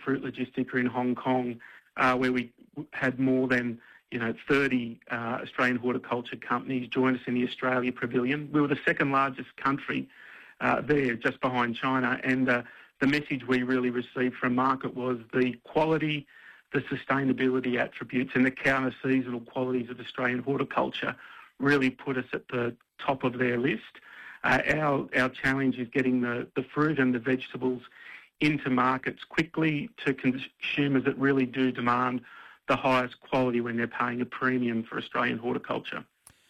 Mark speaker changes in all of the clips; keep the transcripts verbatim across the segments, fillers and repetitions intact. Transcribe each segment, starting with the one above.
Speaker 1: Fruit Logistica in Hong Kong, uh, where we had more than you know thirty uh, Australian horticulture companies join us in the Australia Pavilion. We were the second largest country uh, there, just behind China, and uh, the message we really received from market was the quality, the sustainability attributes and the counter-seasonal qualities of Australian horticulture really put us at the top of their list. Uh, our our challenge is getting the, the fruit and the vegetables into markets quickly to consumers that really do demand the highest quality when they're paying a premium for Australian horticulture.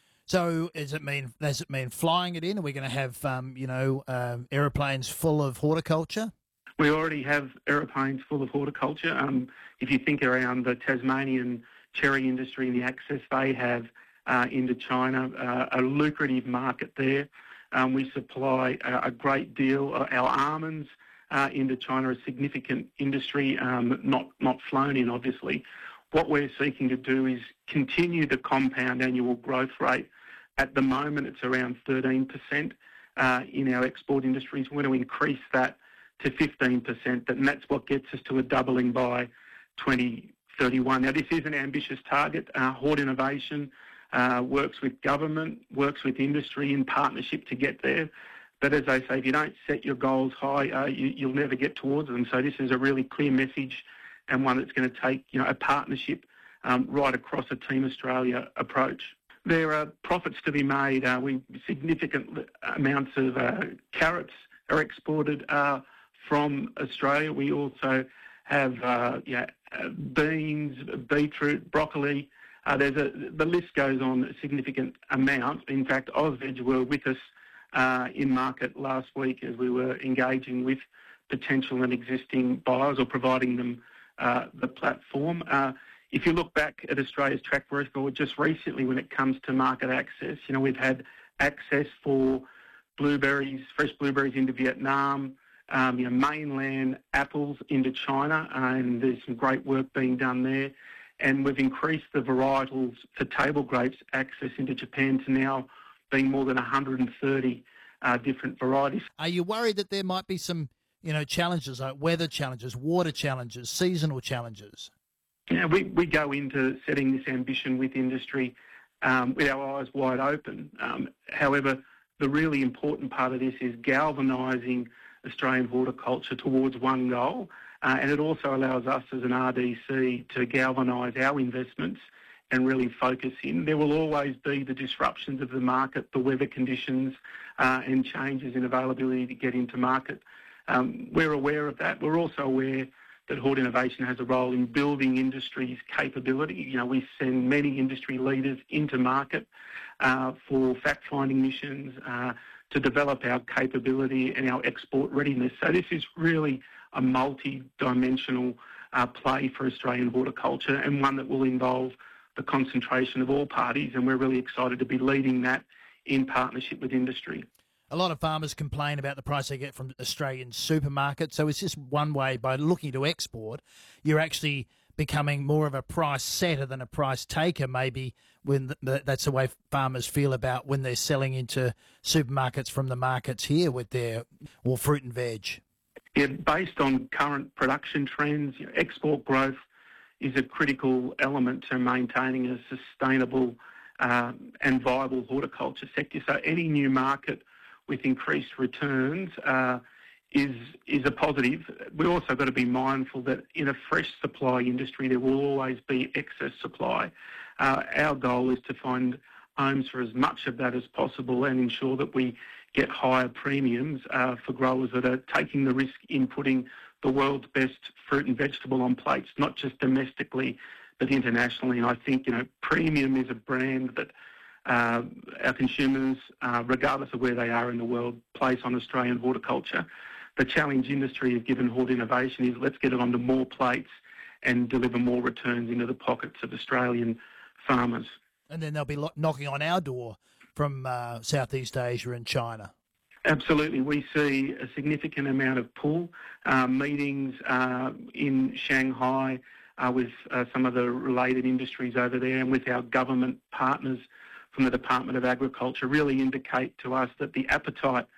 Speaker 2: So does it mean does it mean flying it in? Are we going to have um, you know um, aeroplanes full of horticulture?
Speaker 1: We already have aeroplanes full of horticulture. Um, if you think around the Tasmanian cherry industry and the access they have uh, into China, uh, a lucrative market there. Um, we supply a, a great deal. Uh, our almonds uh, into China, a significant industry, um, not not flown in, obviously. What we're seeking to do is continue the compound annual growth rate. At the moment, it's around thirteen percent uh, in our export industries. We're going to increase that to fifteen percent, and that's what gets us to a doubling by twenty thirty-one. Now, this is an ambitious target. Uh, Hort Innovation uh, works with government, works with industry in partnership to get there. But as I say, if you don't set your goals high, uh, you, you'll never get towards them. So this is a really clear message and one that's going to take, you know, a partnership um, right across a Team Australia approach. There are profits to be made. Uh, we significant amounts of uh, carrots are exported uh, from Australia. We also have uh, yeah, uh, beans, beetroot, broccoli. Uh, there's a, the list goes on a significant amount. In fact, Ausveg were with us uh, in market last week as we were engaging with potential and existing buyers or providing them uh, the platform. Uh, if you look back at Australia's track record just recently when it comes to market access, you know, we've had access for blueberries, fresh blueberries into Vietnam, um, you know, mainland apples into China, uh, and there's some great work being done there. And we've increased the varietals for table grapes access into Japan to now being more than one hundred thirty uh, different varieties.
Speaker 2: Are you worried that there might be some, you know, challenges like weather challenges, water challenges, seasonal challenges?
Speaker 1: Yeah, we, we go into setting this ambition with industry um, with our eyes wide open. Um, however, the really important part of this is galvanising Australian horticulture towards one goal, uh, and it also allows us as an R D C to galvanise our investments and really focus in. There will always be the disruptions of the market, the weather conditions, uh, and changes in availability to get into market. Um, we're aware of that. We're also aware that Hort Innovation has a role in building industry's capability. You know, we send many industry leaders into market uh, for fact-finding missions uh, to develop our capability and our export readiness. So this is really a multi-dimensional uh, play for Australian horticulture, and one that will involve the concentration of all parties, and we're really excited to be leading that in partnership with industry.
Speaker 2: A lot of farmers complain about the price they get from Australian supermarkets. So it's just one way, by looking to export, you're actually becoming more of a price setter than a price taker, maybe, when the, the, that's the way farmers feel about when they're selling into supermarkets from the markets here with their or fruit and veg.
Speaker 1: Yeah, based on current production trends, you know, export growth is a critical element to maintaining a sustainable uh, and viable horticulture sector. So any new market with increased returns uh, is is a positive. We've also got to be mindful that in a fresh supply industry there will always be excess supply. Uh, our goal is to find homes for as much of that as possible and ensure that we get higher premiums uh, for growers that are taking the risk in putting the world's best fruit and vegetable on plates, not just domestically but internationally. And I think, you know, premium is a brand that Uh, our consumers, uh, regardless of where they are in the world, place on Australian horticulture. The challenge industry has given Hort Innovation is let's get it onto more plates and deliver more returns into the pockets of Australian farmers.
Speaker 2: And then they'll be lo- knocking on our door from uh, Southeast Asia and China.
Speaker 1: Absolutely. We see a significant amount of pull, uh, meetings uh, in Shanghai uh, with uh, some of the related industries over there, and with our government partners from the Department of Agriculture really indicate to us that the appetite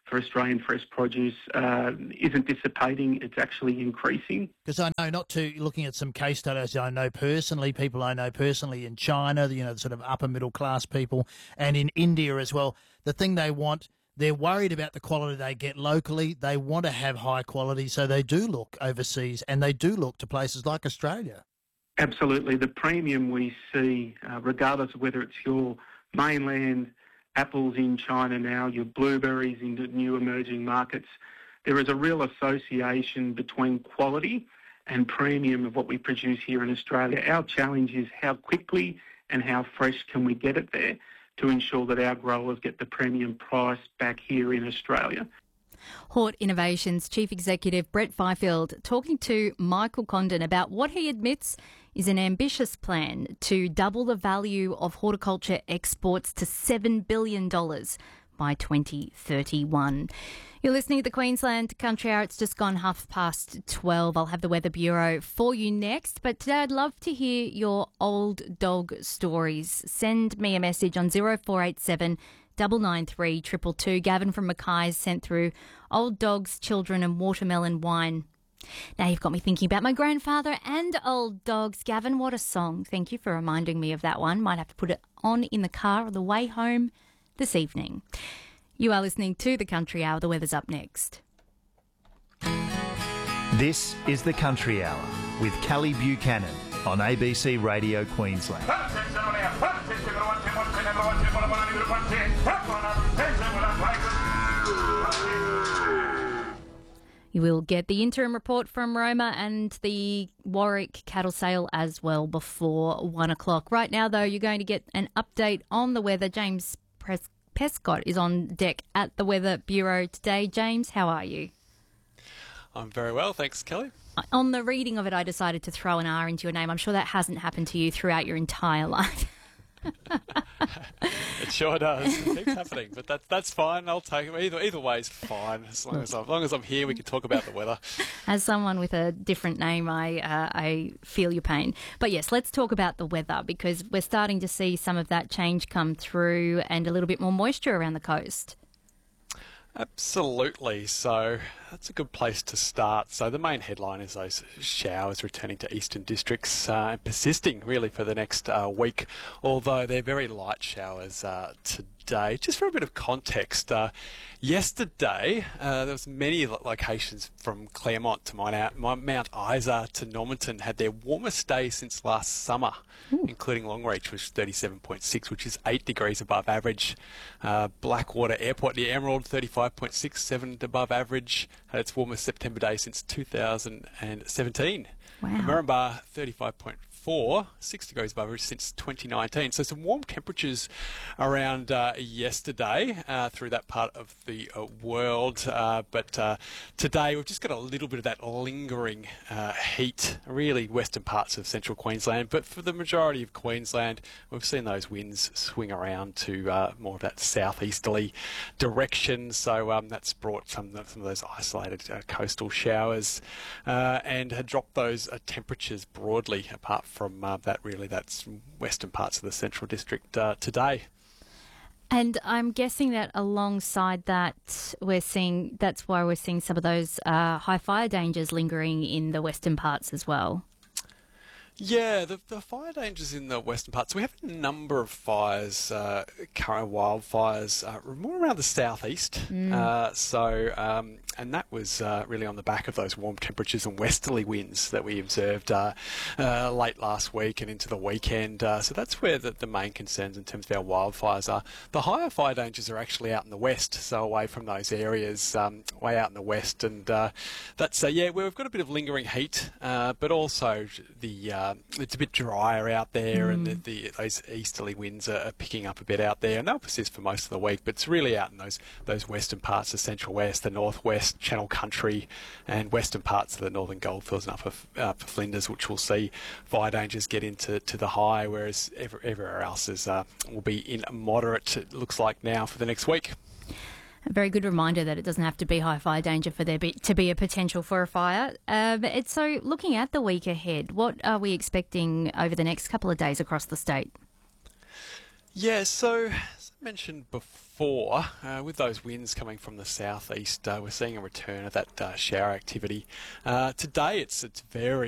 Speaker 1: for Australian fresh produce uh, isn't dissipating, it's actually increasing.
Speaker 2: Because I know, not to looking at some case studies I know personally, people I know personally in China, you know, the sort of upper middle class people, and in India as well, the thing they want, they're worried about the quality they get locally. They want to have high quality, so they do look overseas and they do look to places like Australia.
Speaker 1: Absolutely. The premium we see, uh, regardless of whether it's your mainland apples in China now, your blueberries into new emerging markets, there is a real association between quality and premium of what we produce here in Australia. Our challenge is how quickly and how fresh can we get it there to ensure that our growers get the premium price back here in Australia.
Speaker 3: Hort Innovations Chief Executive Brett Fifield talking to Michael Condon about what he admits is an ambitious plan to double the value of horticulture exports to seven billion dollars by twenty thirty-one. You're listening to the Queensland Country Hour. It's just gone half past twelve. I'll have the Weather Bureau for you next. But today I'd love to hear your old dog stories. Send me a message on zero four eight seven nine nine three two two two. Gavin from Mackay's sent through old dogs, children and watermelon wine. Now you've got me thinking about my grandfather and old dogs. Gavin, what a song. Thank you for reminding me of that one. Might have to put it on in the car on the way home this evening. You are listening to The Country Hour. The weather's up next.
Speaker 4: This is The Country Hour with Kelly Buchanan on A B C Radio Queensland.
Speaker 3: You will get the interim report from Roma and the Warwick cattle sale as well before one o'clock. Right now, though, you're going to get an update on the weather. James Pres- Pescott is on deck at the Weather Bureau today. James, how are you?
Speaker 5: I'm very well, thanks, Kelly.
Speaker 3: On the reading of it, I decided to throw an R into your name. I'm sure that hasn't happened to you throughout your entire life.
Speaker 5: It sure does. It keeps happening, but that's that's fine. I'll take it. Either either way is fine. As long as I'm, as long as I'm here, we can talk about the weather.
Speaker 3: As someone with a different name, I uh, I feel your pain. But yes, let's talk about the weather because we're starting to see some of that change come through and a little bit more moisture around the coast.
Speaker 5: Absolutely. So that's a good place to start. So the main headline is those showers returning to eastern districts uh, and persisting really for the next uh, week, although they're very light showers uh, today. Just for a bit of context, uh, yesterday uh, there was many locations from Claremont to Mount, Mount Isa to Normanton had their warmest day since last summer. Ooh. Including Longreach, which was thirty-seven point six, which is eight degrees above average. Uh, Blackwater Airport near Emerald, thirty-five point six, seven above average. Had its warmest September day since two thousand seventeen.
Speaker 3: Wow.
Speaker 5: Moranbah, thirty-five point four, six degrees above average since twenty nineteen. So some warm temperatures around uh, yesterday uh, through that part of the uh, world. Uh, but uh, today we've just got a little bit of that lingering uh, heat, really western parts of central Queensland. But for the majority of Queensland, we've seen those winds swing around to uh, more of that southeasterly direction. So um, that's brought some, some of those isolated uh, coastal showers uh, and had dropped those uh, temperatures broadly apart from uh, that really that's western parts of the central district uh, today.
Speaker 3: And I'm guessing that alongside that, we're seeing that's why we're seeing some of those uh, high fire dangers lingering in the western parts as well.
Speaker 5: Yeah, the, the fire dangers in the western parts. We have a number of fires, uh, current wildfires, uh, more around the southeast. Mm. Uh, so, um, and that was uh, really on the back of those warm temperatures and westerly winds that we observed uh, uh, late last week and into the weekend. Uh, so that's where the, the main concerns in terms of our wildfires are. The higher fire dangers are actually out in the west, so away from those areas, um, way out in the west. And uh, that's, uh, yeah, we've got a bit of lingering heat, uh, but also the... Uh, it's a bit drier out there mm. and the, the, those easterly winds are, are picking up a bit out there and they'll persist for most of the week, but it's really out in those those western parts of central west, the northwest, Channel Country and western parts of the northern goldfields and upper, upper Flinders, which will see fire dangers get into to the high, whereas ever, everywhere else is uh, will be in moderate, it looks like now, for the next week.
Speaker 3: A very good reminder that it doesn't have to be high fire danger for there be, to be a potential for a fire. Um, it's so looking at the week ahead, what are we expecting over the next couple of days across the state?
Speaker 5: Yeah, so mentioned before, uh, with those winds coming from the southeast, uh, we're seeing a return of that uh, shower activity. Uh, today, it's it's very